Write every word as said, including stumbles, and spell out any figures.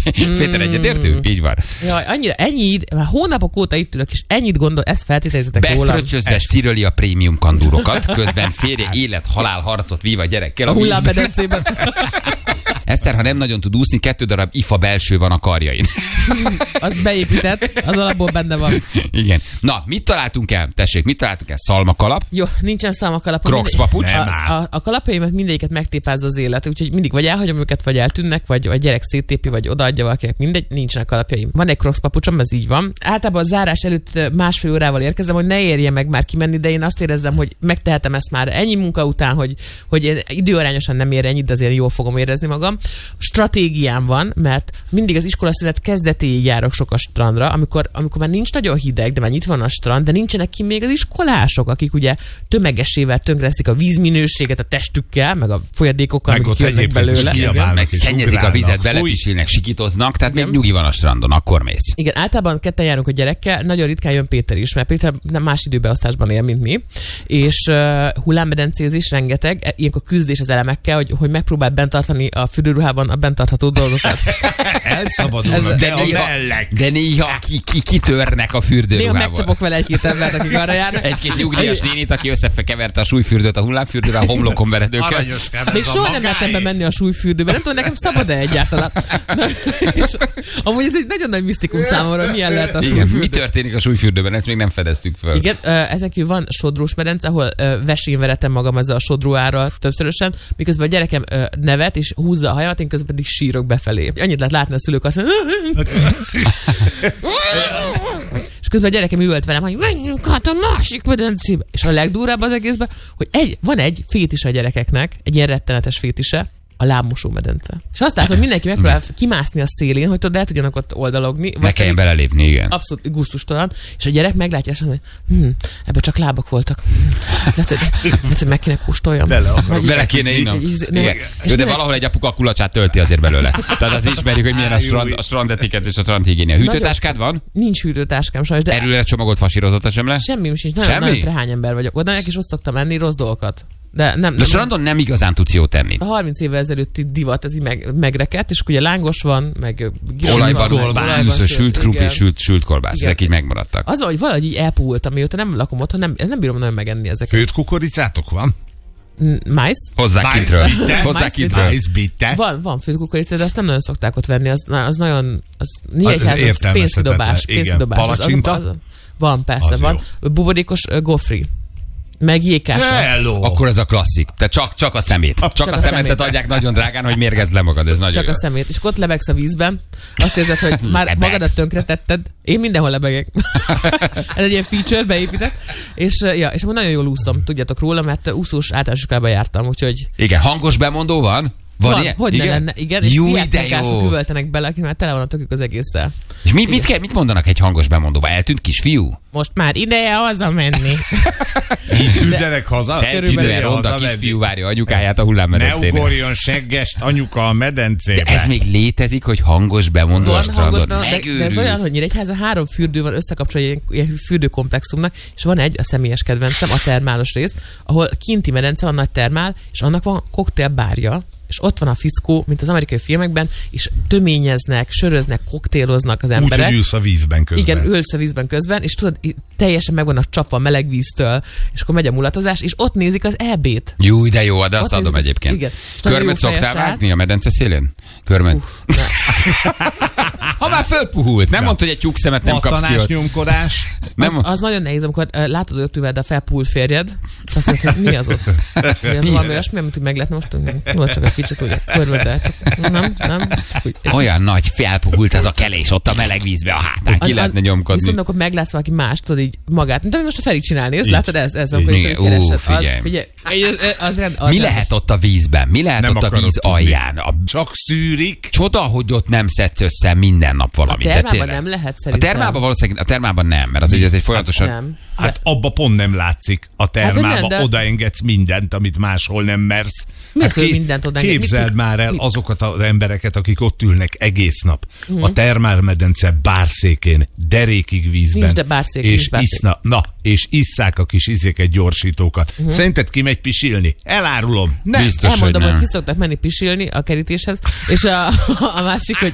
Péter, egyetértünk? Így van. Jaj, annyira, ennyi, már hónapok óta itt ülök, és ennyit gondol, ezt feltételezitek rólam. Befröccsözve sziröli a prémium kandúrokat, közben férje élet-halál harcot vív a gyerekkel A hullámmedencében. Eszter, ha nem nagyon tud úszni, kettő darab ifa belső van a karjain. Az beépített, az alapból benne van. Igen. Na, mit találtunk el? Tessék, mit találtunk el? Szalmakalap? Jó, nincsen szalmakalap. Crocs papucs? A, a, a kalapjaimat mindegyiket megtépázza az élet, úgyhogy mindig vagy elhagyom őket, vagy eltűnnek, vagy a gyerek széttépi, vagy odaadja valakinek, mindegy, nincsenek kalapjaim. Van egy Crocs papucsom, ez így van. Általában a zárás előtt másfél órával érkezem, hogy ne érje meg már kimenni, de én azt érezzem, hogy megtehetem ezt már ennyi munka után, hogy, hogy időarányosan nem ér ennyit, de azért jól fogom érezni magam. Stratégiám van, mert mindig az iskolaszünet kezdetéig járok sok a strandra, amikor, amikor már nincs nagyon hideg, de már nyitva van a strand, de nincsenek ki még az iskolások, akik ugye tömegesével tönkreteszik a vízminőséget a testükkel, meg a folyadékokkal, meg jönnek belőle. Meg szennyezik a vizet, belepisilnek, sikítoznak, tehát még nyugi van a strandon, akkor mész. Igen, általában ketten járunk a gyerekkel, nagyon ritkán jön Péter is, mert Péter nem más időbeosztásban él, mint mi, és uh, hullámmedencézés rengeteg, ilyenkor küzdés az elemekkel, hogy, hogy megpróbált bent tartani a fürdőruhában a bent tartható dolgokat. Elszabadulnak, de, de néha, de néha ki, ki, kitörnek a fürdőruhában. Néha megcsapok vele egy-két embert, akik arra járnak. Egy-két nyugdíjas nénit, aki összekeverte a súlyfürdőt a hullámfürdőre, a homlokon veredőkkel. Még soha nem lehettem bemenni a súlyfürdőbe, nem tudom, nekem szabad-e egyáltalán. Na, és amúgy ez egy nagyon nagy misztikum számomra, milyen lehet a súlyfürdő. Igen, mi történik a súlyfürdőben, ezt még nem fedeztük fel. Igen, ezen kívül van sodrós medence, ahol vesén veretem magam ezzel a sodróára többszörösen, miközben a gyerekem nevet és húzza a hajamat, én közben pedig sírok befelé. Annyit lehet látni a szülők azt mondani, és közben a gyerekem üvölt velem, hogy menjünk át a másik medencébe. És a legdurvább az egészben, hogy egy, van egy fétis a gyerekeknek, egy ilyen rettenetes fétise, a lábmosó medence. És azt látom, hogy mindenki megpróbál kimászni a szélén, hogy tudod, el tudjanak ott oldalogni. Meg kelljen belelépni, igen. Abszolút gusztustalan. És a gyerek meglátja, és mondja, hogy hm, ebben csak lábak voltak. Lehet, hogy meg kéne kóstoljam. Bele, bele kéne innom. Jó, de valahol egy apuka a kulacsát tölti azért belőle. Tehát az ismerjük, hogy milyen a strand, a strandetiket és a strandhigiénia. Hűtőtáskád van? Nincs hűtőtáskám sajnos. De erőre csomagolt fasírozott sem le? Semmi sincs. Nagyon, nagyon trehány ember vagyok. Oda és ott szoktam enni rossz dolgokat. De nem, de strandon nem igazán tudsz jót tenni. A harminc évvel ezelőtti divat, ez így meg, megrekedt, és ugye lángos van, meg olajban, olajban, sült krumpli, sült, sült kolbász, ezek így megmaradtak. Az van, hogy valahogy így elpúlt, amióta nem lakom otthon, nem, nem bírom nagyon megenni ezeket. Főtt kukoricátok van? Májsz? Hozzá kintről. Hozzá kintről. Van, van főtt kukorica, de azt nem nagyon szokták ott venni, az, az nagyon, az Nyíregyház, az pénzkidobás. pénzkidobás. Van, persze, van. Buborékos gofri. Meg jékása. Hello. Akkor ez a klasszik. Tehát csak, csak a szemét. Csak, csak a, a szemetet szemét. Adják nagyon drágán, hogy mérgezd le magad. Ez nagyon csak jó. A szemét. És ott lebegsz a vízben. Azt érzed, hogy már lebegsz. Magadat tönkretetted. Én mindenhol lebegek. Ez egy ilyen feature, beépített. És, ja, és nagyon jól úszom, tudjátok róla, mert úszós általános iskolában jártam, úgyhogy... Igen, hangos bemondó van? Van, van ilyen? Hogy igen? Ne lenne, igen. Jó, és de jó. üvöltenek bele, akik már tele van a tökük az egésszel. És mi, mit, kell, mit mondanak egy hangos bemondóba? Eltűnt kisfiú? Most már ideje hazamenni. Így küldenek haza? Felküldenek ronda kisfiú várja anyukáját a hullámmedencébe. Ne ugorjon seggest anyuka a medencébe. De ez még létezik, hogy hangos bemondó van a strandon? De, de ez olyan, hogy Nyíregyházan három fürdő van összekapcsolva ilyen, ilyen fürdőkomplexumnak, és van egy, a személyes kedvencem, a termálos rész, ahol kinti medence van, nagy termál, és annak van koktélbárja, és ott van a fickó, mint az amerikai filmekben, és töményeznek, söröznek, koktéloznak az emberek. Úgy, ülsz a vízben közben. Igen, ülsz a vízben közben, és tudod, teljesen meg vannak csapva a meleg víztől, és akkor megy a mulatozás, és ott nézik az é bét. Jó, de jó, de azt ott adom egyébként. Igen. Körmöt szoktál vágni a medence szélén? Körmöt? Uh, ha már fölpuhult, nem ja. Mondta, hogy egy tyúkszemet nem kapsz ki ott. Nyomkodás. Nem az, az nagyon nehéz, amikor uh, látod, hogy ott üveld a felpuhult férjed, és azt mondod, hogy mi az ott? Mi az valami olyasmi, amit meg lehetne most tudod, csak egy kicsit úgy körmöddel. Nem, nem. Úgy, olyan nagy felpuhult az a kelés ott a meleg vízbe a hátán, ki lehetne nyomkodni. Viszont akkor meglátsz valaki más, tudod így magát. De most a Feri csinálni, ezt látod, ez, ez amikor így keresed. Figyelj. Az, figyelj. Az, az, az mi lehet ott a vízben? Mi lehet nem ott a víz alján? A... Csak szűrik. Csoda, hogy ott nem szedsz össze minden nap valamit. A termában nem lehet szerintem. A termában valószínűleg, a termában nem, mert az egy, ez egy folyamatosan... Hát, nem. Hát abba pont nem látszik. A termába hát de... odaengedsz mindent, amit máshol nem mersz. Mi hát ké... mindent odaengedsz? Képzeld mit, már el mit? Azokat az embereket, akik ott ülnek egész nap. Uh-huh. A termálmedence bárszékén, derékig vízben. Nincs, de bárszék, és iszna, na, és isszák a kis izéket, gyorsítókat. Uh-huh. Szerinted kimegy pisilni? Elárulom. Nem. Biztos, Elmondom, hogy, hogy ki szoktak menni pisilni a kerítéshez, és a, a másik, hogy